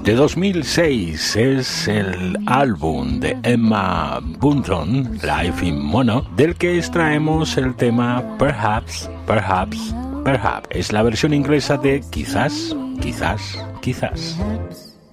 De 2006 es el álbum de Emma Bunton, Live in Mono, del que extraemos el tema Perhaps, Perhaps, Perhaps. Es la versión inglesa de Quizás, Quizás, Quizás.